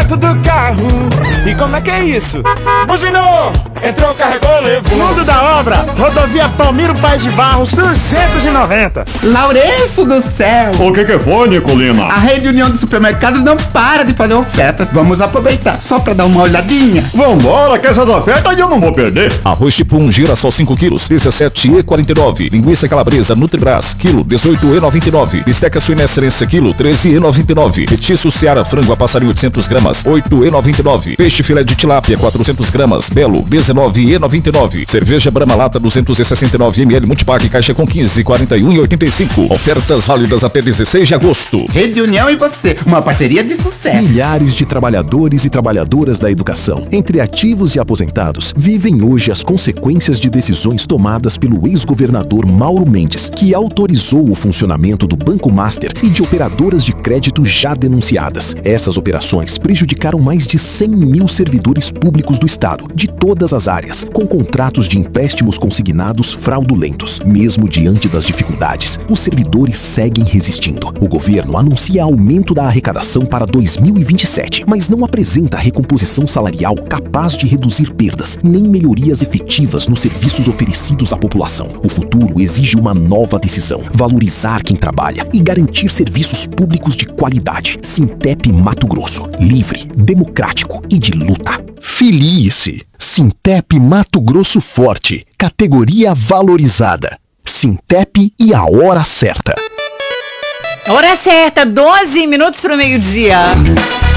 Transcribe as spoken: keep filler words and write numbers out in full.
dentro do carro. E como é que é isso? Buzinou, entrou, carregou, levou. Mundo da obra, rodovia Palmiro Paz de Barros duzentos e noventa. Lourenço do céu! O que que foi, Nicolina? A Rede União de Supermercados não para de fazer ofertas. Vamos aproveitar, só pra dar uma olhadinha. Vambora, que essas ofertas eu não vou perder. Arroz Tipum girassol cinco quilos, dezessete e quarenta e nove. Linguiça calabresa Nutribras, quilo, dezoito e noventa e nove. Bisteca suína excelência, quilo, treze e noventa e nove. Petisco Seara frango a passarinho oitocentos gramas, oito e noventa e nove. Peixe filé de tilápia quatrocentos gramas, Belo, dezenove e noventa e nove. Cerveja Brahma Lata duzentos e sessenta e nove mililitros Multipack caixa com quinze, quarenta e um e oitenta e cinco. Ofertas válidas até dezesseis de agosto. Rede União e você, uma parceria de sucesso. Milhares de trabalhadores e trabalhadoras da educação, entre ativos e aposentados, vivem hoje as consequências de decisões tomadas pelo ex-governador Mauro Mendes, que autorizou o funcionamento do Banco Master e de operadoras de crédito já denunciadas. Essas operações prejudicaram mais de cem mil servidores públicos do Estado, de todas as áreas, com contratos de empréstimos consignados fraudulentos. Mesmo diante das dificuldades, os servidores seguem resistindo. O governo anuncia aumento da arrecadação para dois mil e vinte e sete, mas não apresenta recomposição salarial capaz de reduzir perdas, nem melhorias efetivas nos serviços oferecidos à população. O futuro exige uma nova decisão: valorizar quem trabalha e garantir serviços públicos de qualidade. Sintep Mato Grosso, livre, democrático e de luta. Filie-se. Sintep Mato Grosso Forte, categoria valorizada. Sintep e a hora certa. Hora certa, doze minutos para o meio-dia.